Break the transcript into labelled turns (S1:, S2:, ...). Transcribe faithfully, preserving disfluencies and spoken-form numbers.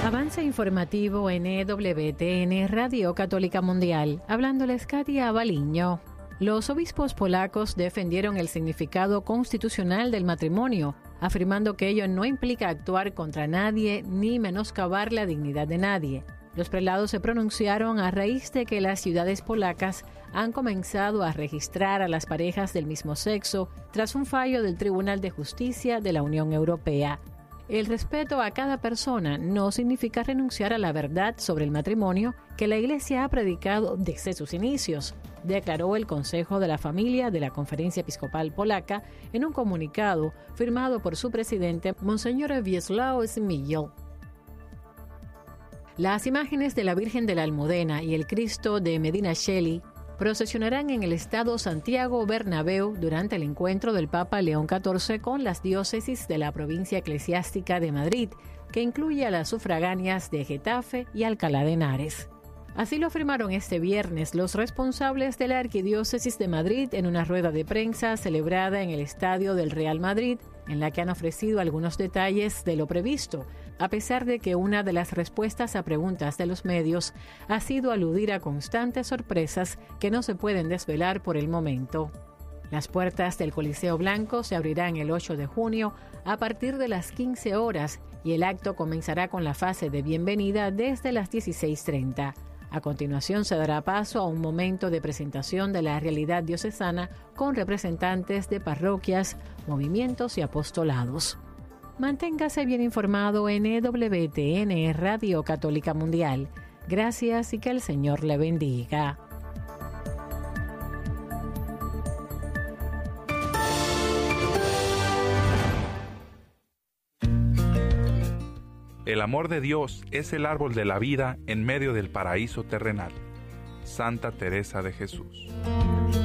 S1: Avance informativo en E W T N Radio Católica Mundial. Hablándoles Katia Baliño. Los obispos polacos defendieron el significado constitucional del matrimonio, afirmando que ello no implica actuar contra nadie ni menoscabar la dignidad de nadie. Los prelados se pronunciaron a raíz de que las ciudades polacas han comenzado a registrar a las parejas del mismo sexo tras un fallo del Tribunal de Justicia de la Unión Europea. El respeto a cada persona no significa renunciar a la verdad sobre el matrimonio que la Iglesia ha predicado desde sus inicios, declaró el Consejo de la Familia de la Conferencia Episcopal Polaca en un comunicado firmado por su presidente, Monseñor Wiesław Zmijl. Las imágenes de la Virgen de la Almudena y el Cristo de Medina Celi procesionarán en el Estadio Santiago Bernabéu durante el encuentro del Papa León catorce con las diócesis de la provincia eclesiástica de Madrid, que incluye a las sufragáneas de Getafe y Alcalá de Henares. Así lo afirmaron este viernes los responsables de la Arquidiócesis de Madrid en una rueda de prensa celebrada en el Estadio del Real Madrid, en la que han ofrecido algunos detalles de lo previsto, a pesar de que una de las respuestas a preguntas de los medios ha sido aludir a constantes sorpresas que no se pueden desvelar por el momento. Las puertas del Coliseo Blanco se abrirán el ocho de junio a partir de las quince horas y el acto comenzará con la fase de bienvenida desde las dieciséis treinta. A continuación se dará paso a un momento de presentación de la realidad diocesana con representantes de parroquias, movimientos y apostolados. Manténgase bien informado en E W T N Radio Católica Mundial. Gracias y que el Señor le bendiga.
S2: El amor de Dios es el árbol de la vida en medio del paraíso terrenal. Santa Teresa de Jesús.